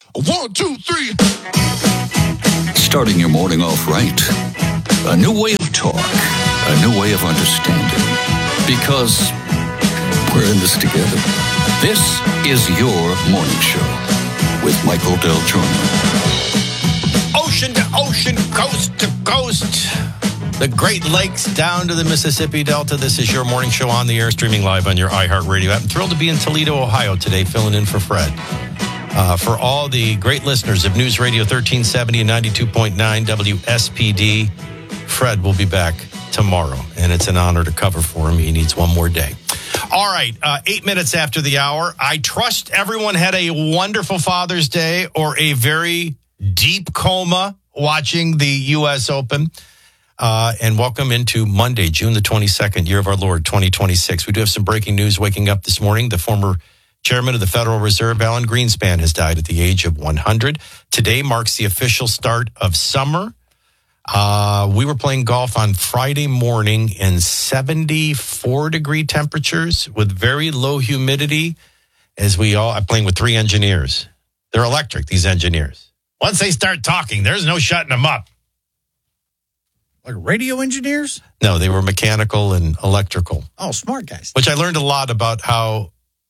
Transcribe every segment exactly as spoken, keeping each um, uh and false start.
One, two, three. Starting your morning off right. A new way of talk. A new way of understanding. Because we're in this together. This is your morning show with Michael Del Giorno. Ocean to ocean, coast to coast. The Great Lakes down to the Mississippi Delta. This is your morning show on the air, streaming live on your iHeartRadio app. I'm thrilled to be in Toledo, Ohio today, filling in for Fred. Uh, for all the great listeners of News Radio thirteen seventy and ninety-two point nine W S P D, Fred will be back tomorrow, and it's an honor to cover for him. He needs one more day. All right, uh, eight minutes after the hour. I trust everyone had a wonderful Father's Day or a very deep coma watching the U S Open. Uh, and welcome into Monday, June the twenty-second, year of our Lord, twenty twenty-six. We do have some breaking news waking up this morning. The former chairman of the Federal Reserve, Alan Greenspan, has died at the age of one hundred. Today marks the official start of summer. Uh, we were playing golf on Friday morning in seventy-four degree temperatures with very low humidity. As we all, I'm playing with three engineers. They're electric, these engineers. Once they start talking, there's no shutting them up. Like radio engineers? No, they were mechanical and electrical. Oh, smart guys. Which I learned a lot about how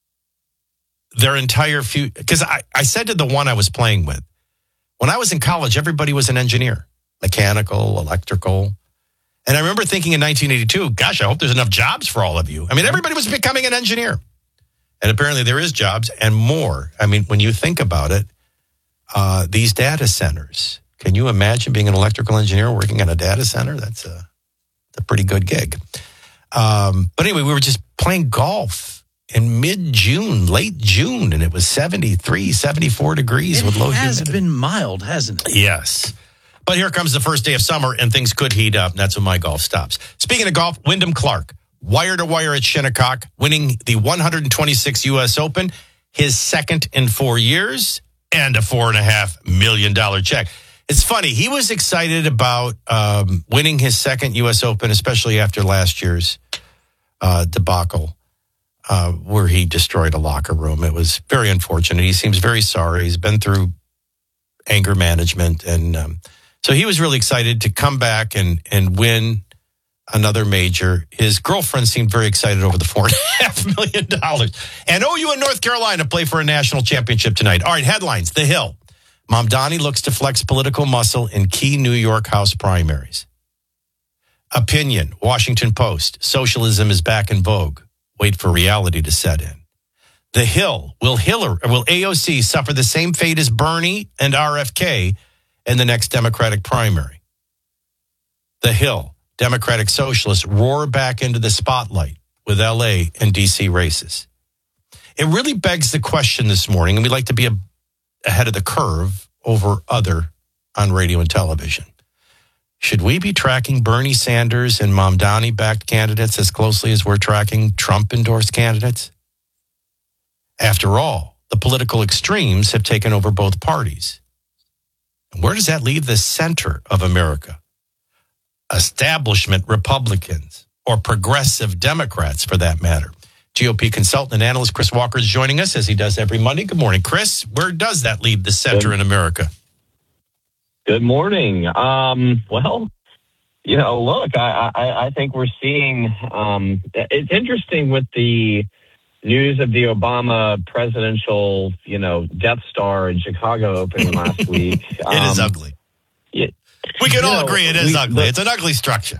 their entire future, because I, I said to the one I was playing with, when I was in college, everybody was an engineer, mechanical, electrical. And I remember thinking in nineteen eighty-two, gosh, I hope there's enough jobs for all of you. I mean, everybody was becoming an engineer. And apparently there is jobs and more. I mean, when you think about it, uh, these data centers, can you imagine being an electrical engineer working in a data center? That's a, a pretty good gig. Um, but anyway, we were just playing golf in mid-June, late June, and it was seventy-three, seventy-four degrees it with low humidity. It has been mild, hasn't it? Yes. But here comes the first day of summer, and things could heat up, and that's when my golf stops. Speaking of golf, Wyndham Clark, wire-to-wire at Shinnecock, winning the one hundred twenty-six U S Open, his second in four years, and a four point five million dollars check. It's funny. He was excited about um, winning his second U S Open, especially after last year's uh, debacle uh, where he destroyed a locker room. It was very unfortunate. He seems very sorry. He's been through anger management. And um, so he was really excited to come back and, and win another major. His girlfriend seemed very excited over the four point five million dollars. And O U in North Carolina play for a national championship tonight. All right, headlines. The Hill. Mamdani looks to flex political muscle in key New York House primaries. Opinion, Washington Post. Socialism is back in vogue. Wait for reality to set in. The Hill. Will Hillary, will A O C suffer the same fate as Bernie and R F K in the next Democratic primary? The Hill. Democratic Socialists roar back into the spotlight with L A and D C races. It really begs the question this morning, and we'd like to be a ahead of the curve over other on radio and television. Should we be tracking Bernie Sanders and Mamdani-backed candidates as closely as we're tracking Trump-endorsed candidates? After all, the political extremes have taken over both parties. And where does that leave the center of America? Establishment Republicans or progressive Democrats, for that matter. G O P consultant and analyst Chris Walker is joining us as he does every Monday. Good morning, Chris. Where does that leave the center Good. in America? Good morning. Um, well, you know, look, I, I, I think we're seeing, um, it's interesting with the news of the Obama presidential, you know, Death Star in Chicago opening last week. It um, is ugly. It, we can all know, agree it is we, ugly. But, it's an ugly structure.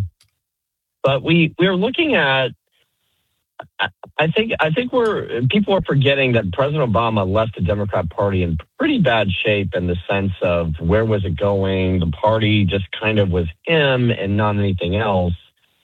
But we, we're looking at, I think I think we're people are forgetting that President Obama left the Democrat Party in pretty bad shape in the sense of where was it going? The party just kind of was him and not anything else.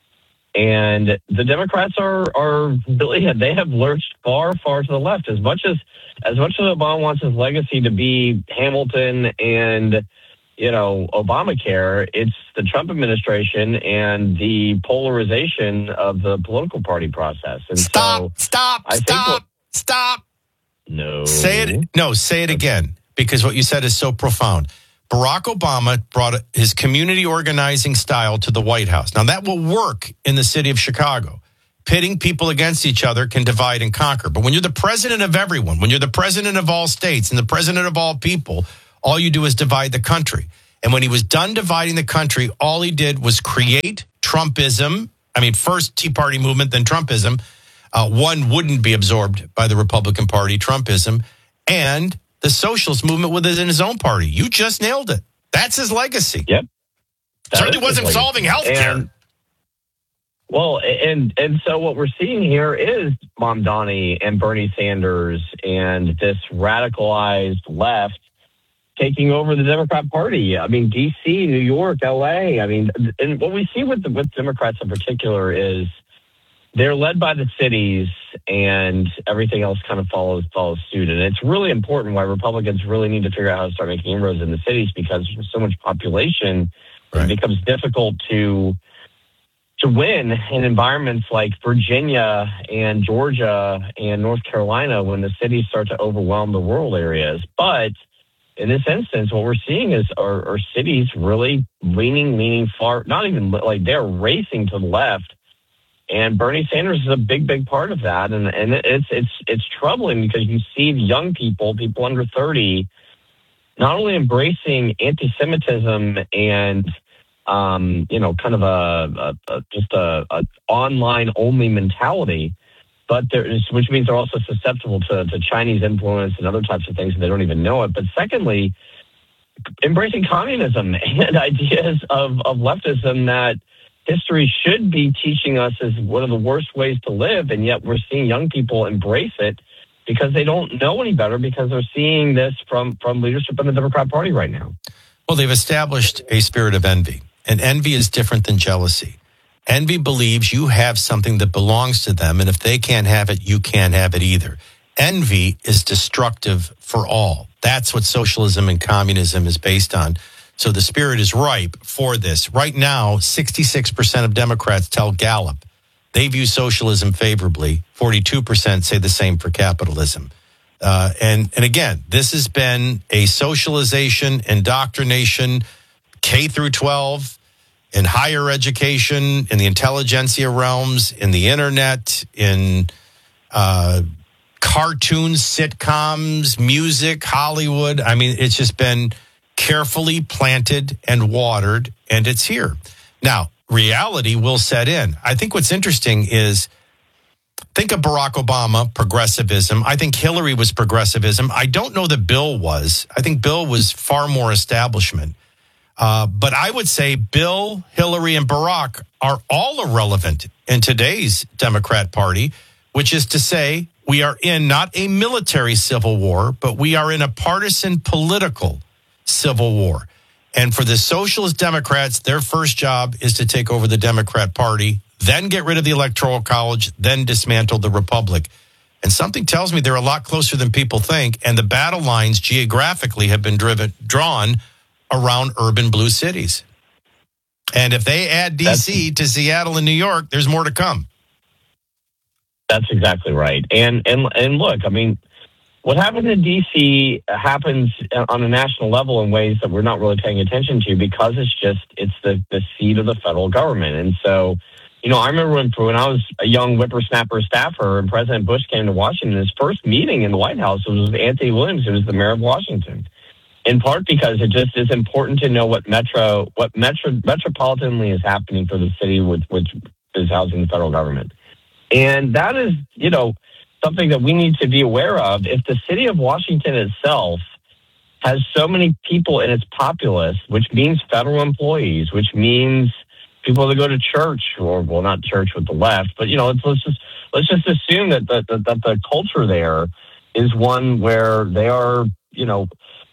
And the Democrats are are really they have lurched far, far to the left. As much as as much as Obama wants his legacy to be Hamilton and you know, Obamacare, it's the Trump administration and the polarization of the political party process. And stop, so stop, I stop, think stop. No. Say it. No, say it again, because what you said is so profound. Barack Obama brought his community organizing style to the White House. Now, that will work in the city of Chicago. pitting people against each other can divide and conquer. But when you're the president of everyone, when you're the president of all states and the president of all people, all you do is divide the country. And when he was done dividing the country, all he did was create Trumpism. I mean, first Tea Party movement, then Trumpism. Uh, one wouldn't be absorbed by the Republican Party, Trumpism, and the socialist movement within his own party. You just nailed it. That's his legacy. Yep. That Certainly wasn't legacy. solving health care. And, well, and and so what we're seeing here is Mamdani and Bernie Sanders and this radicalized left taking over the Democrat Party. I mean, D C, New York, L A. I mean, and what we see with the, with Democrats in particular is they're led by the cities, and everything else kind of follows follows suit. And it's really important why Republicans really need to figure out how to start making inroads in the cities, because there's so much population, right. It becomes difficult to to win in environments like Virginia and Georgia and North Carolina when the cities start to overwhelm the rural areas. But in this instance, what we're seeing is our, our cities really leaning, leaning far, not even like they're racing to the left. And Bernie Sanders is a big, big part of that. And and it's it's it's troubling because you see young people, people under thirty, not only embracing anti-Semitism and, um, you know, kind of a, a, a just a, a online-only mentality, but there is, which means they're also susceptible to, to Chinese influence and other types of things, and they don't even know it. But secondly, embracing communism and ideas of, of leftism that history should be teaching us is one of the worst ways to live, and yet we're seeing young people embrace it because they don't know any better, because they're seeing this from, from leadership in the Democrat Party right now. Well, they've established a spirit of envy, and envy is different than jealousy. Envy believes you have something that belongs to them, and if they can't have it, you can't have it either. Envy is destructive for all. That's what socialism and communism is based on. So the spirit is ripe for this. Right now, sixty-six percent of Democrats tell Gallup they view socialism favorably. forty-two percent say the same for capitalism. Uh, and, and again, this has been a socialization, indoctrination, K through twelve, in higher education, in the intelligentsia realms, in the internet, in uh, cartoons, sitcoms, music, Hollywood. I mean, it's just been carefully planted and watered, and it's here. Now, reality will set in. I think what's interesting is, think of Barack Obama, progressivism. I think Hillary was progressivism. I don't know that Bill was. I think Bill was far more establishment. Uh, but I would say Bill, Hillary, and Barack are all irrelevant in today's Democrat Party, which is to say we are in not a military civil war, but we are in a partisan political civil war. And for the socialist Democrats, their first job is to take over the Democrat Party, then get rid of the Electoral College, then dismantle the Republic. And something tells me they're a lot closer than people think, and the battle lines geographically have been driven drawn around urban blue cities. And if they add D C to Seattle and New York, there's more to come. That's exactly right. And and and look, I mean, what happens in D C happens on a national level in ways that we're not really paying attention to, because it's just, it's the, the seat of the federal government. And so, you know, I remember when, when I was a young whippersnapper staffer and President Bush came to Washington, his first meeting in the White House was with Anthony Williams, who was the mayor of Washington. In part because it just is important to know what metro, what metro, metropolitanly is happening for the city, which, which is housing the federal government. And that is, you know, something that we need to be aware of. If the city of Washington itself has so many people in its populace, which means federal employees, which means people that go to church, or well, not church with the left, but you know, let's, let's just let's just assume that the, that, that the culture there is one where they are, you know,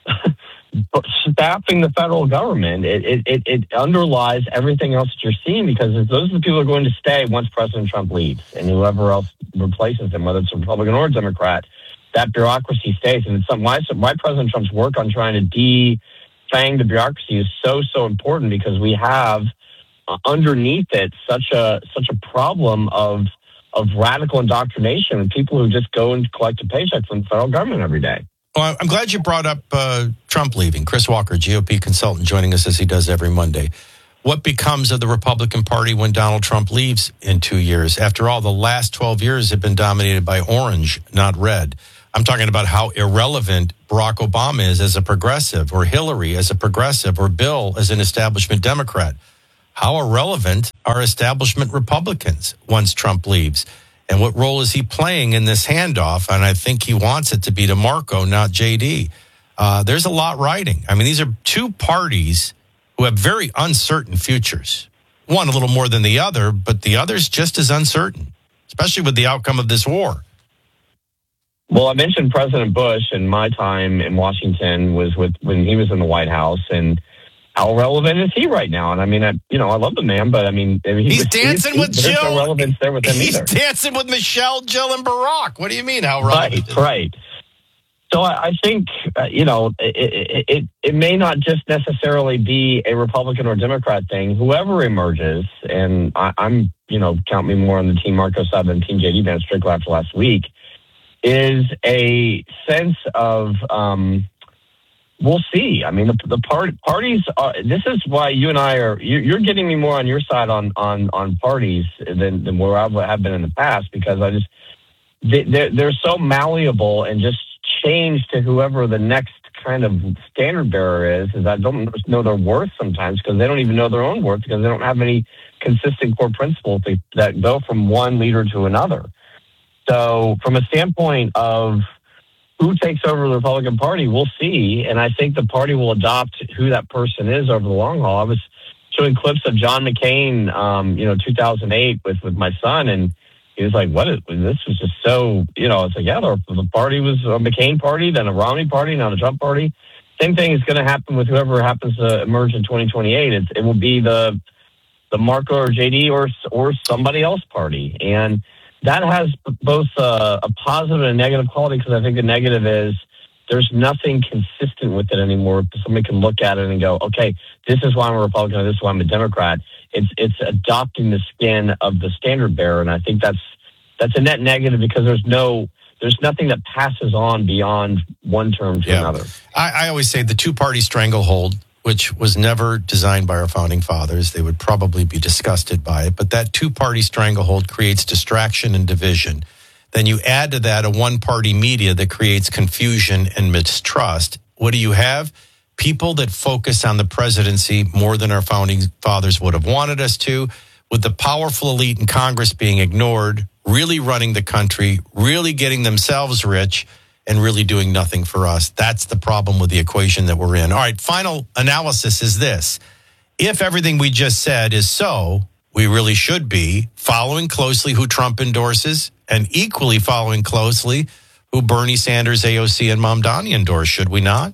staffing the federal government. It, it it it underlies everything else that you're seeing, because those are the people who are going to stay once President Trump leaves, and whoever else replaces him, whether it's a Republican or a Democrat, that bureaucracy stays. And it's some, why, why President Trump's work on trying to defang the bureaucracy is so so important, because we have uh, underneath it such a such a problem of of radical indoctrination and people who just go and collect a paycheck from the federal government every day. Well, I'm glad you brought up uh, Trump leaving. Chris Walker, G O P consultant, joining us as he does every Monday. what becomes of the Republican Party when Donald Trump leaves in two years? After all, the last twelve years have been dominated by orange, not red. I'm talking about how irrelevant Barack Obama is as a progressive, or Hillary as a progressive, or Bill as an establishment Democrat. How irrelevant are establishment Republicans once Trump leaves? And what role is he playing in this handoff? And I think he wants it to be to Marco, not J D. Uh, there's a lot riding. I mean, these are two parties who have very uncertain futures. One a little more than the other, but the other's just as uncertain, especially with the outcome of this war. Well, I mentioned President Bush, and my time in Washington was with when he was in the White House, and how relevant is he right now? And I mean, I, you know, I love the man, but I mean, he, he's dancing he's, with there's Jill. There's no relevance there with him he's either. He's dancing with Michelle, Jill, and Barack. What do you mean? How relevant? Right, right. So I, I think uh, you know it, it, it. It may not just necessarily be a Republican or Democrat thing. Whoever emerges, and I, I'm, you know, count me more on the Team Marco side than Team J D Ben Strickler after last week. Is a sense of um, we'll see. I mean, the, the part, parties. Are, this is why you and I are. You, you're getting me more on your side on on on parties than than where I have been in the past, because I just they, they're they're so malleable and just change to whoever the next kind of standard bearer is. Is I don't know their worth sometimes, because they don't even know their own worth, because they don't have any consistent core principles that, that go from one leader to another. So from a standpoint of who takes over the Republican Party, we'll see. And I think the party will adopt who that person is over the long haul. I was showing clips of John McCain, um, you know, two thousand eight with, with my son, and he was like, what is, this was just so, you know, it's like, yeah, the, the party was a McCain party, then a Romney party, now a Trump party. Same thing is going to happen with whoever happens to emerge in twenty twenty-eight. It's, it will be the the Marco or J D or or somebody else party. And that has both uh, a positive and a negative quality, because I think the negative is there's nothing consistent with it anymore. Somebody can look at it and go, okay, this is why I'm a Republican, or this is why I'm a Democrat. It's it's adopting the skin of the standard bearer, and I think that's that's a net negative, because there's no there's nothing that passes on beyond one term to yeah. another. I, I always say the two-party stranglehold, which was never designed by our founding fathers. They would probably be disgusted by it. But that two-party stranglehold creates distraction and division. Then you add to that a one-party media that creates confusion and mistrust. What do you have? People that focus on the presidency more than our founding fathers would have wanted us to, with the powerful elite in Congress being ignored, really running the country, really getting themselves rich, and really doing nothing for us. That's the problem with the equation that we're in. All right, final analysis is this. If everything we just said is so, we really should be following closely who Trump endorses, and equally following closely who Bernie Sanders, A O C, and Mamdani endorse, should we not?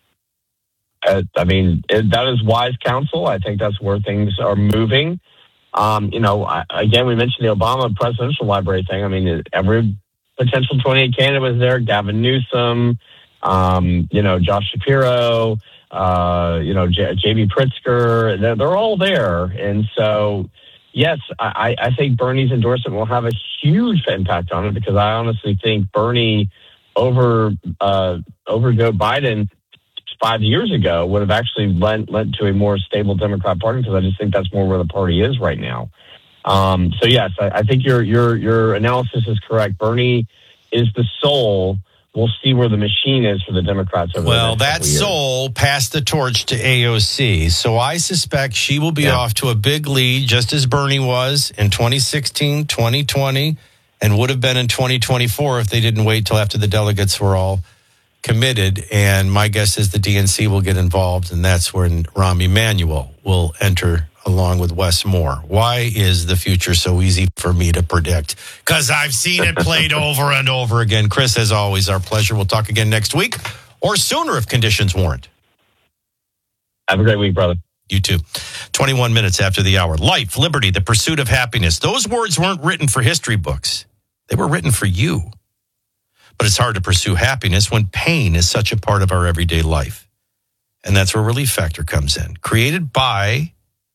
Uh, I mean, it, that is wise counsel. I think that's where things are moving. Um, you know, I, again, we mentioned the Obama presidential library thing. I mean, every potential twenty-eight candidate was there. Gavin Newsom, um, you know, Josh Shapiro, uh, you know, J- J.B. Pritzker. They're, they're all there. And so, yes, I, I think Bernie's endorsement will have a huge impact on it, because I honestly think Bernie over uh, over Joe Biden five years ago would have actually lent, lent to a more stable Democrat Party, because I just think that's more where the party is right now. Um, so yes, I, I think your your your analysis is correct. Bernie is the soul. We'll see where the machine is for the Democrats. Over well, the next that soul passed the torch to A O C, so I suspect she will be yeah. off to a big lead, just as Bernie was in twenty sixteen, twenty twenty, and would have been in twenty twenty-four if they didn't wait till after the delegates were all committed. And my guess is the D N C will get involved, and that's when Rahm Emanuel will enter along with Wes Moore. Why is the future so easy for me to predict? Because I've seen it played over and over again. Chris, as always, our pleasure. We'll talk again next week, or sooner if conditions warrant. Have a great week, brother. You too. twenty-one minutes after the hour. Life, liberty, the pursuit of happiness. Those words weren't written for history books. They were written for you. But it's hard to pursue happiness when pain is such a part of our everyday life. And that's where Relief Factor comes in. Created by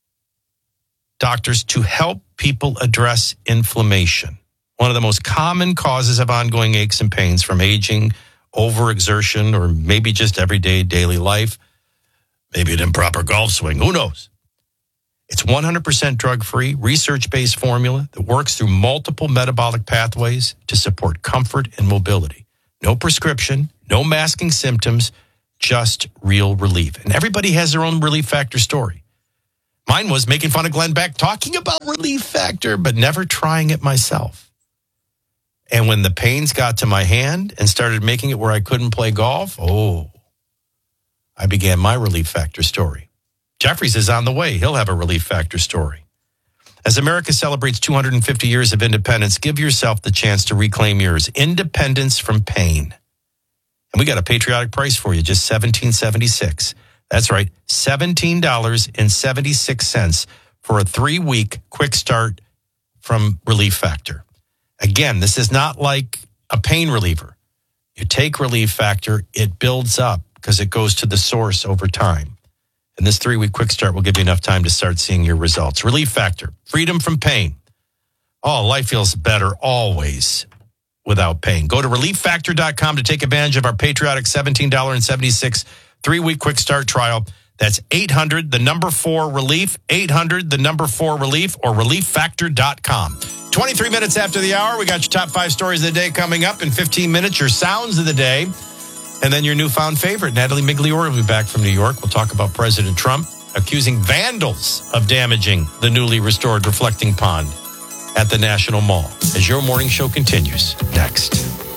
doctors to help people address inflammation, one of the most common causes of ongoing aches and pains from aging, overexertion, or maybe just everyday daily life, maybe an improper golf swing, who knows? It's one hundred percent drug-free, research-based formula that works through multiple metabolic pathways to support comfort and mobility. No prescription, no masking symptoms, just real relief. And everybody has their own Relief Factor story. Mine was making fun of Glenn Beck, talking about Relief Factor, but never trying it myself. And when the pains got to my hand and started making it where I couldn't play golf, oh, I began my Relief Factor story. Jeffries is on the way. He'll have a Relief Factor story. As America celebrates two hundred fifty years of independence, give yourself the chance to reclaim yours. Independence from pain. And we got a patriotic price for you, just seventeen seventy-six. That's right, seventeen dollars and seventy-six cents for a three-week quick start from Relief Factor. Again, this is not like a pain reliever. You take Relief Factor, it builds up because it goes to the source over time. And this three-week quick start will give you enough time to start seeing your results. Relief Factor, freedom from pain. Oh, life feels better always without pain. Go to relief factor dot com to take advantage of our patriotic seventeen dollars and seventy-six cents three-week quick start trial. That's eight hundred, the number four, relief, eight hundred, the number four, relief, or relief factor dot com. twenty-three minutes after the hour, we got your top five stories of the day coming up. In fifteen minutes, your sounds of the day. And then your newfound favorite, Natalie Migliore, will be back from New York. We'll talk about President Trump accusing vandals of damaging the newly restored reflecting pond at the National Mall. As your morning show continues, next.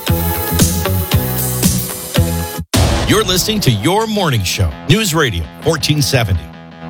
You're listening to Your Morning Show, News Radio, fourteen seventy.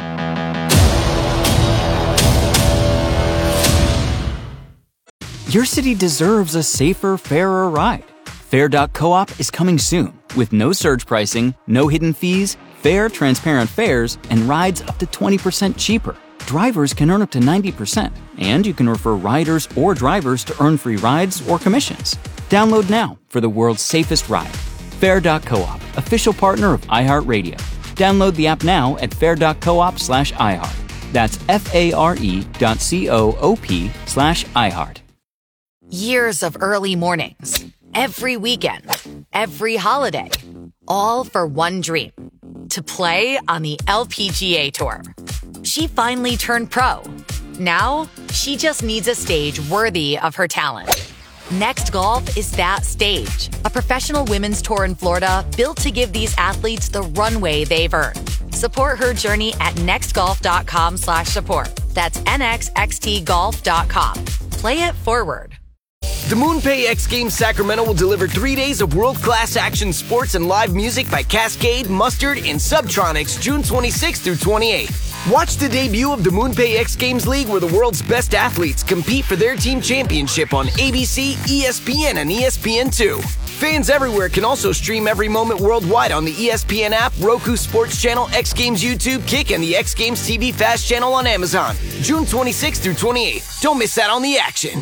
Your city deserves a safer, fairer ride. Fair dot coop is coming soon with no surge pricing, no hidden fees, fair, transparent fares, and rides up to twenty percent cheaper. Drivers can earn up to ninety percent, and you can refer riders or drivers to earn free rides or commissions. Download now for the world's safest ride. Fair dot coop, official partner of iHeartRadio. Download the app now at fair dot coop slash iHeart. That's F-A-R-E dot C-O-O-P slash iHeart. Years of early mornings, every weekend, every holiday, all for one dream, to play on the L P G A Tour. She finally turned pro. Now, she just needs a stage worthy of her talent. Next Golf is that stage, a professional women's tour in Florida built to give these athletes the runway they've earned. Support her journey at nextgolf.com slash support. That's N X X T golf dot com. Play it forward. The MoonPay X Games Sacramento will deliver three days of world-class action sports and live music by Cascade, Mustard, and Subtronics June twenty-sixth through twenty-eighth. Watch the debut of the MoonPay X Games League where the world's best athletes compete for their team championship on A B C, E S P N, and E S P N two. Fans everywhere can also stream every moment worldwide on the E S P N app, Roku Sports Channel, X Games YouTube, Kick, and the X Games T V Fast Channel on Amazon. June twenty-sixth through twenty-eighth. Don't miss out on the action.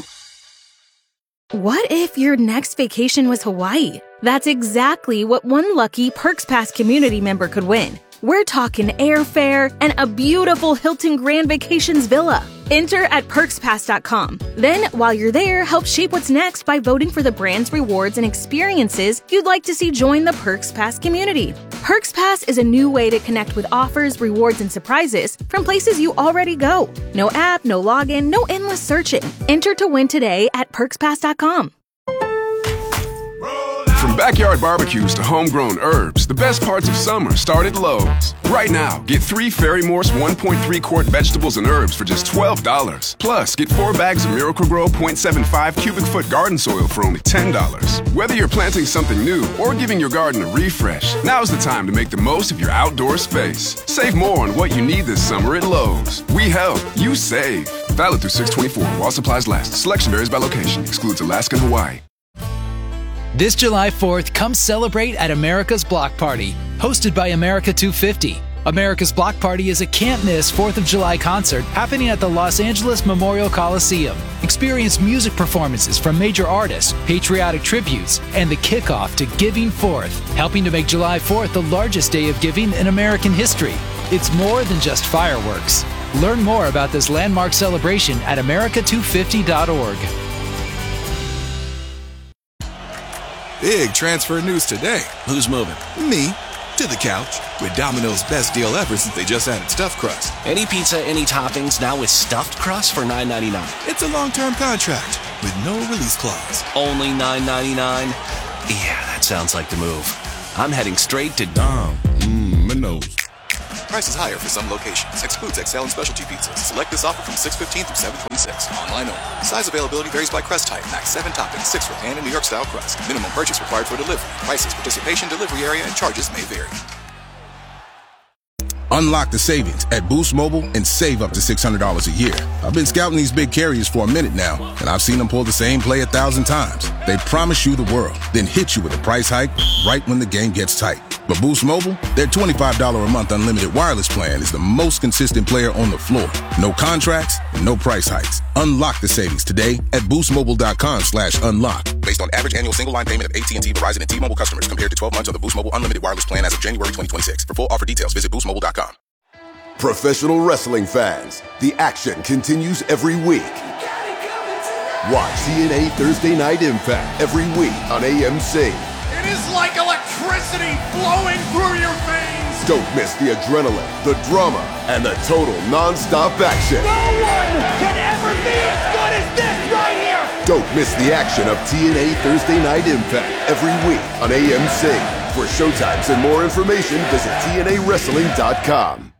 What if your next vacation was Hawaii? That's exactly what one lucky Perks Pass community member could win. We're talking airfare and a beautiful Hilton Grand Vacations villa. Enter at perks pass dot com. Then, while you're there, help shape what's next by voting for the brands, rewards, and experiences you'd like to see join the Perks Pass community. Perks Pass is a new way to connect with offers, rewards, and surprises from places you already go. No app, no login, no endless searching. Enter to win today at perks pass dot com. From backyard barbecues to homegrown herbs, the best parts of summer start at Lowe's. Right now, get three Fairy Morse one point three quart vegetables and herbs for just twelve dollars. Plus, get four bags of Miracle-Gro zero point seven five cubic foot garden soil for only ten dollars. Whether you're planting something new or giving your garden a refresh, now's the time to make the most of your outdoor space. Save more on what you need this summer at Lowe's. We help, you save. Valid through six twenty-four while supplies last. Selection varies by location. Excludes Alaska and Hawaii. This July fourth, come celebrate at America's Block Party, hosted by America two fifty. America's Block Party is a can't-miss fourth of July concert happening at the Los Angeles Memorial Coliseum. Experience music performances from major artists, patriotic tributes, and the kickoff to Giving Fourth, helping to make July fourth the largest day of giving in American history. It's more than just fireworks. Learn more about this landmark celebration at america two fifty dot org. Big transfer news today. Who's moving? Me. to the couch with Domino's best deal ever since they just added stuffed crust. Any pizza, any toppings, now with stuffed crust for nine ninety-nine. It's a long-term contract with no release clause. Only nine ninety-nine? Yeah, that sounds like the move. I'm heading straight to Dom. Mmm, Minos. Prices higher for some locations. Excludes Excel and specialty pizzas. Select this offer from six fifteen through seven twenty-six. Online only. Size availability varies by crust type. Max seven toppings, six for pan and New York style crust. Minimum purchase required for delivery. Prices, participation, delivery area, and charges may vary. Unlock the savings at Boost Mobile and save up to six hundred dollars a year. I've been scouting these big carriers for a minute now, and I've seen them pull the same play a thousand times. They promise you the world, then hit you with a price hike right when the game gets tight. But Boost Mobile, their twenty-five dollars a month unlimited wireless plan is the most consistent player on the floor. No contracts, no price hikes. Unlock the savings today at boostmobile.com slash unlock. Based on average annual single line payment of A T and T, Verizon, and T-Mobile customers compared to twelve months of the Boost Mobile unlimited wireless plan as of January twenty twenty-six. For full offer details, visit boost mobile dot com. Professional wrestling fans, the action continues every week. Watch T N A Thursday Night Impact every week on A M C. It is like electricity flowing through your veins. Don't miss the adrenaline, the drama, and the total non-stop action. No one can ever be as good as this right here. Don't miss the action of T N A Thursday Night Impact every week on A M C. For showtimes and more information, visit T N A wrestling dot com.